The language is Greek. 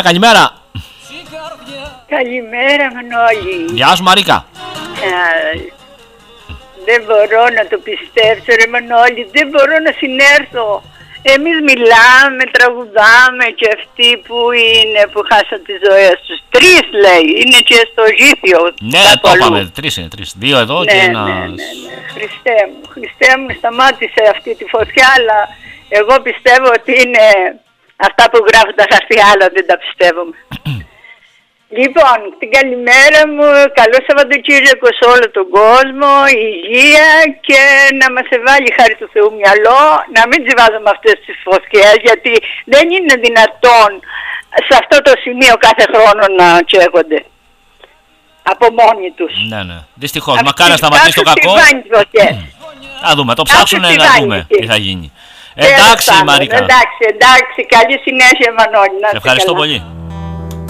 καλημέρα. Καλημέρα, Μανώλη. Γεια σου, Μαρίκα. Δεν μπορώ να το πιστέψω, ρε Μανώλη, δεν μπορώ να συνέρθω. Εμείς μιλάμε, τραγουδάμε και αυτοί που είναι, που χάσαν τη ζωή τους. 3 λέει, είναι και στο Ζήθιο. Ναι, το είπαμε, 3 είναι, 3. 2 εδώ ναι, και ένα... Ναι. Χριστέ μου, σταμάτησε αυτή τη φωτιά, αλλά εγώ πιστεύω ότι είναι αυτά που γράφουν τα χαρτιά, αλλά δεν τα πιστεύουμε. Λοιπόν, την καλημέρα μου, καλό Σαββατοκύριακο σε όλο τον κόσμο, υγεία και να μας βάλει χάρη του Θεού μυαλό, να μην τσιβάζουμε αυτές τις φωτιές, γιατί δεν είναι δυνατόν σε αυτό το σημείο κάθε χρόνο να τσέχονται από μόνοι τους. Ναι. Δυστυχώς, μακάρι να σταματήσει το κακό. Θα δούμε, το ψάξουνε να δούμε τι θα γίνει. Εντάξει, Μαρίκα. Εντάξει, καλή συνέχεια, Μανώλη. Ευχαριστώ πολύ.